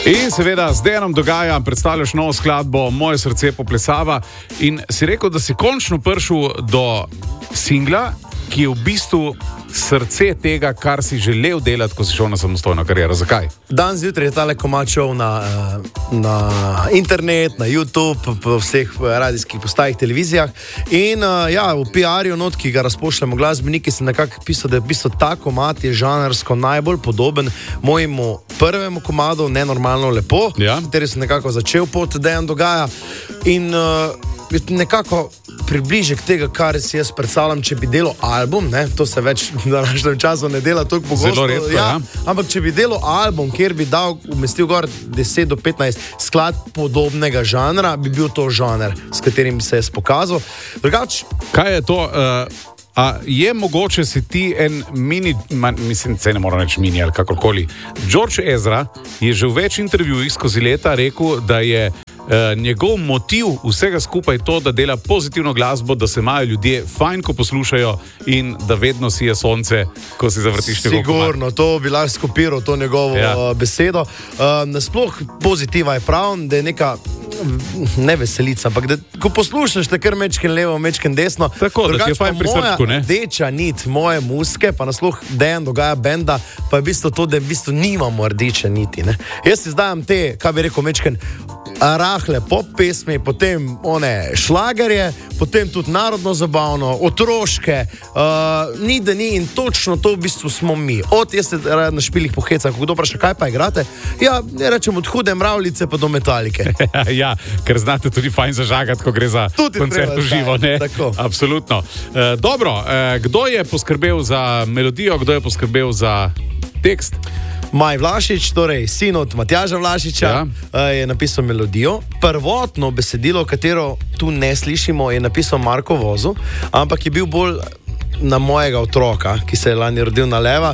In seveda z Dejanom Dogaja predstavljaš novo skladbo Moje srce poplesava in si rekel, da si končno prišel do singla, ki je v bistvu srce tega, kar si želel delati, ko si šel na samostojno kariero. Zakaj? Dan zjutraj je tale komad šel na internet, na YouTube, po vseh radijskih postajih, televizijah in v PR-ju not, ki ga razpošljamo glasbeniki, sem nekako pisal, da je v bistvu ta komad je žanrsko najbolj podoben mojemu prvemu komadu Nenormalno lepo, kateri sem nekako začel pot Dejan Dogaja in nekako približek tega, kar si jaz predstavljam, če bi delal album, to se več v današnjem času ne dela toliko pogosto. Zelo redko, ampak če bi delal album, kjer bi umestil gor 10 do 15 skladb podobnega žanra, bi bil to žanr, s katerim se je pokazal. Kaj je to? A je mogoče si ti en mislim, se ne moram reči mini ali kakorkoli. George Ezra je že v več intervjujih skozi leta rekel, da je njegov motiv vsega skupaj to, da dela pozitivno glasbo, da se imajo ljudje fajn, ko poslušajo in da vedno sije sonce, ko si zavrtiš njegov komad. Sigurno, to bi lahko skopiral, to njegovo besedo. Nasploh pozitiva je prav, da je neka ne veselica, ampak da ko poslušaš, te kar mečken levo, mečken desno. Tako, da ti je fajn pri srčku, ne? Moja rdeča nit moje muske, pa nasploh Dejan Dogaja benda, pa je v bistvu to, da v bistvu nimamo rdeče niti, ne? Jaz si zdajam te, kaj bi rekel, mečken rahle pop pesmi, potem one šlagerje, potem tudi narodno zabavno, otroške, ni da ni in točno to v bistvu smo mi. Jaz se na špilih pohecam, ko kdo vpraša, kaj pa igrate? Ja, rečem od Hude mravljice pa do Metalike. Ja, ker znate tudi fajn zažagati, ko gre za koncert v živo, ne? Tako. Absolutno. Dobro, kdo je poskrbel za melodijo, kdo je poskrbel za tekst? Maj Vlašič, torej sin od Matjaža Vlašiča, je napisal melodijo. Prvotno besedilo, katero tu ne slišimo, je napisal Marko Vozu, ampak je bil bolj na mojega otroka, ki se je lani rodil na leva.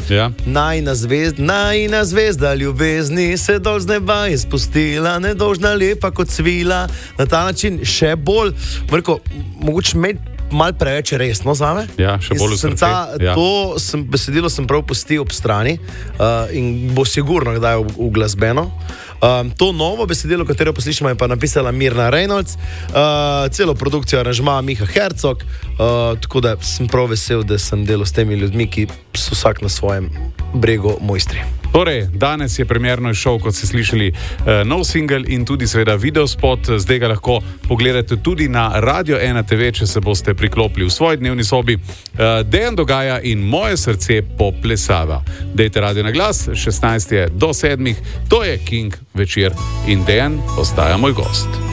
Najina zvezda ljubezni se dol z neba je spustila, nedolžna lepa kot svila. Na ta način še bolj, mogoče malo preveč resno zame. Ja, še bolj v srce. To besedilo sem prav pustil ob strani in bo sigurno kdaj uglasbeno. To novo besedilo, katero poslišamo, je pa napisala Mirna Reynolds, celo produkcijo aranžma Miha Hercog, tako da sem prav vesel, da sem delal s temi ljudmi, ki so vsak na svojem bregu mojstri. Torej, danes je premierno izšel, kot ste slišali, nov singel in tudi seveda videospot. Zdaj ga lahko pogledate tudi na Radio 1 TV, če se boste priklopili v svoji dnevni sobi. Dejan Dogaja in Moje srce poplesava. Dejte radio na glas, 16 do 7. To je King večer in Dejan postaja moj gost.